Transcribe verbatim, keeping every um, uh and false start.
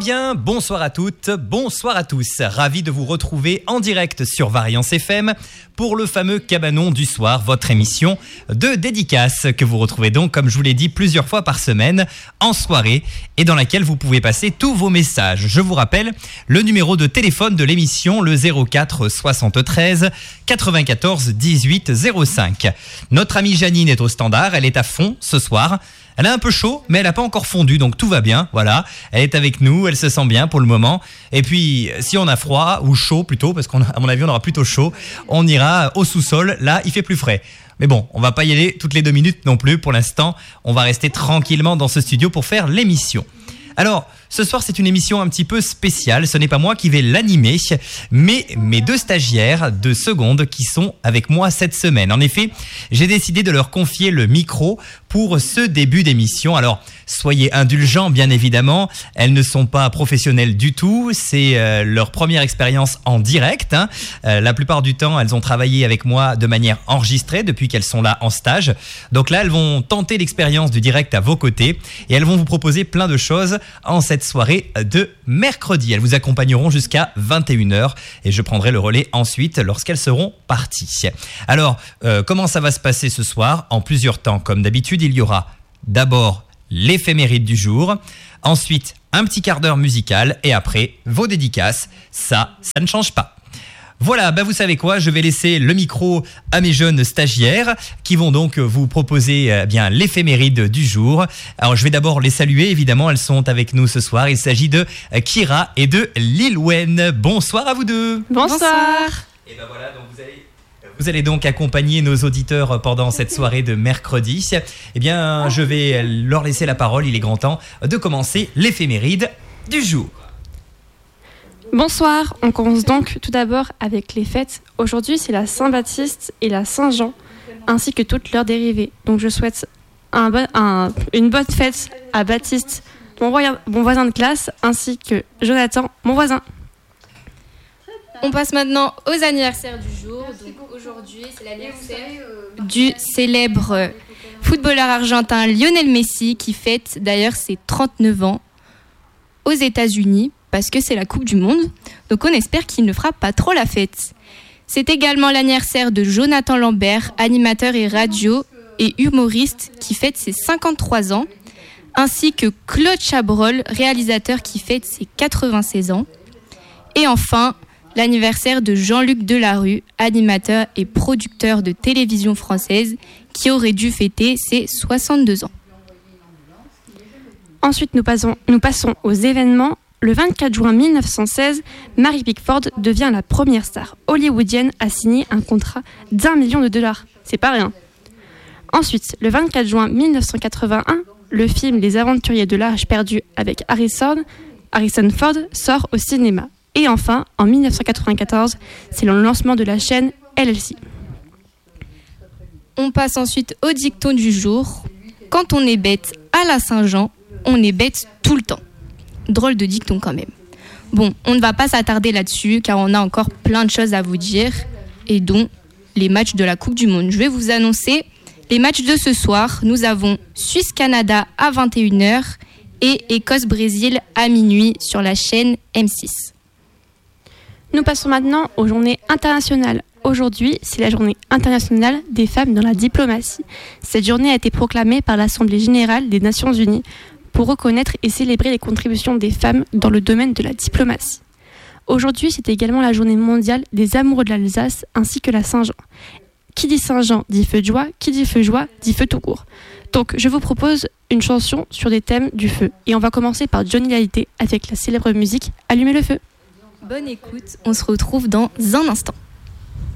bien, bonsoir à toutes, bonsoir à tous. Ravi de vous retrouver en direct sur Variance F M pour le fameux Cabanon du soir, votre émission de dédicace que vous retrouvez donc, comme je vous l'ai dit, plusieurs fois par semaine en soirée et dans laquelle vous pouvez passer tous vos messages. Je vous rappelle le numéro de téléphone de l'émission, le zéro quatre soixante-treize quatre-vingt-quatorze dix-huit zéro cinq. Notre amie Janine est au standard, elle est à fond ce soir. Elle a un peu chaud, mais elle n'a pas encore fondu, donc tout va bien, voilà. Elle est avec nous, elle se sent bien pour le moment. Et puis, si on a froid, ou chaud plutôt, parce qu'à mon avis, on aura plutôt chaud, on ira au sous-sol, là, il fait plus frais. Mais bon, on va pas y aller toutes les deux minutes non plus, pour l'instant. On va rester tranquillement dans ce studio pour faire l'émission. Alors, ce soir, c'est une émission un petit peu spéciale. Ce n'est pas moi qui vais l'animer, mais mes deux stagiaires de seconde qui sont avec moi cette semaine. En effet, j'ai décidé de leur confier le micro pour ce début d'émission. Alors, soyez indulgents, bien évidemment. Elles ne sont pas professionnelles du tout. C'est euh, leur première expérience en direct. Hein. Euh, la plupart du temps, elles ont travaillé avec moi de manière enregistrée depuis qu'elles sont là en stage. Donc là, elles vont tenter l'expérience du direct à vos côtés et elles vont vous proposer plein de choses en cette soirée de mercredi. Elles vous accompagneront jusqu'à vingt et une heures et je prendrai le relais ensuite lorsqu'elles seront parties. Alors, euh, comment ça va se passer ce soir ? En plusieurs temps, comme d'habitude, il y aura d'abord l'éphéméride du jour, ensuite un petit quart d'heure musical et après vos dédicaces. Ça, ça ne change pas. Voilà, bah vous savez quoi, je vais laisser le micro à mes jeunes stagiaires qui vont donc vous proposer eh bien l'éphéméride du jour. Alors je vais d'abord les saluer, évidemment, elles sont avec nous ce soir. Il s'agit de Kira et de Lilwen. Bonsoir à vous deux. Bonsoir. Et ben voilà, donc vous allez Vous allez donc accompagner nos auditeurs pendant cette soirée de mercredi. Eh bien, je vais leur laisser la parole. Il est grand temps de commencer l'éphéméride du jour. Bonsoir, on commence donc tout d'abord avec les fêtes. Aujourd'hui, c'est la Saint-Baptiste et la Saint-Jean, ainsi que toutes leurs dérivées. Donc je souhaite un bon, un, une bonne fête à Baptiste, mon voisin, mon voisin de classe, ainsi que Jonathan, mon voisin. On passe maintenant aux anniversaires du jour. Donc aujourd'hui, c'est l'anniversaire du célèbre footballeur argentin Lionel Messi qui fête d'ailleurs ses trente-neuf ans aux États-Unis parce que c'est la Coupe du Monde. Donc on espère qu'il ne fera pas trop la fête. C'est également l'anniversaire de Jonathan Lambert, animateur et radio et humoriste qui fête ses cinquante-trois ans, ainsi que Claude Chabrol, réalisateur qui fête ses quatre-vingt-seize ans. Et enfin, l'anniversaire de Jean-Luc Delarue, animateur et producteur de télévision française, qui aurait dû fêter ses soixante-deux ans. Ensuite, nous passons, nous passons aux événements. Le vingt-quatre juin mille neuf cent seize, Mary Pickford devient la première star hollywoodienne à signer un contrat d'un million de dollars. C'est pas rien. Ensuite, le vingt-quatre juin mille neuf cent quatre-vingt-un, le film Les Aventuriers de l'Arche perdue avec Harrison, Harrison Ford sort au cinéma. Et enfin, en mille neuf cent quatre-vingt-quatorze, c'est le lancement de la chaîne L L C. On passe ensuite au dicton du jour. Quand on est bête à la Saint-Jean, on est bête tout le temps. Drôle de dicton quand même. Bon, on ne va pas s'attarder là-dessus car on a encore plein de choses à vous dire et dont les matchs de la Coupe du Monde. Je vais vous annoncer les matchs de ce soir. Nous avons Suisse-Canada à vingt et une heures et Écosse-Brésil à minuit sur la chaîne M six. Nous passons maintenant aux journées internationales. Aujourd'hui, c'est la journée internationale des femmes dans la diplomatie. Cette journée a été proclamée par l'Assemblée générale des Nations unies pour reconnaître et célébrer les contributions des femmes dans le domaine de la diplomatie. Aujourd'hui, c'est également la journée mondiale des amoureux de l'Alsace ainsi que la Saint-Jean. Qui dit Saint-Jean dit feu de joie, qui dit feu de joie dit feu tout court. Donc, je vous propose une chanson sur des thèmes du feu. Et on va commencer par Johnny Hallyday avec la célèbre musique « Allumez le feu ». Bonne écoute, on se retrouve dans un instant.